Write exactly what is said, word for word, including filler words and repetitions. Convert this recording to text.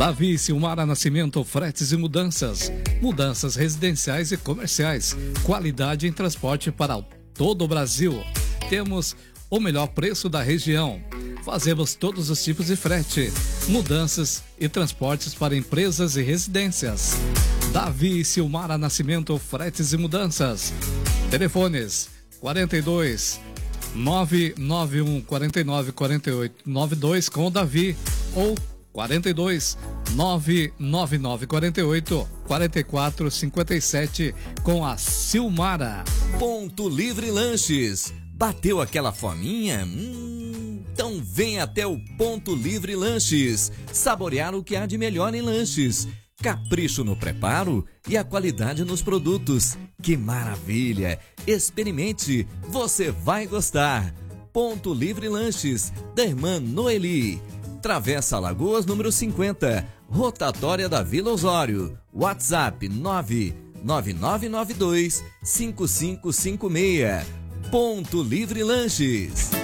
Davi Silmara Nascimento, fretes e mudanças. Mudanças residenciais e comerciais. Qualidade em transporte para todo o Brasil. Temos o melhor preço da região. Fazemos todos os tipos de frete. Mudanças e transportes para empresas e residências. Davi Silmara Nascimento, fretes e mudanças. Telefones quarenta e dois, nove nove um, quarenta e nove, quarenta e oito, noventa e dois com o Davi ou quarenta e dois, nove nove nove, quarenta e oito, quarenta e quatro, cinquenta e sete com a Silmara. Ponto Livre Lanches. Bateu aquela fominha? Hum, então vem até o Ponto Livre Lanches. Saborear o que há de melhor em lanches. Capricho no preparo e a qualidade nos produtos. Que maravilha! Experimente, você vai gostar. Ponto Livre Lanches, da irmã Noeli. Travessa Alagoas, número cinquenta, rotatória da Vila Osório. WhatsApp nove nove nove nove dois, cinco cinco cinco seis. Ponto Livre Lanches.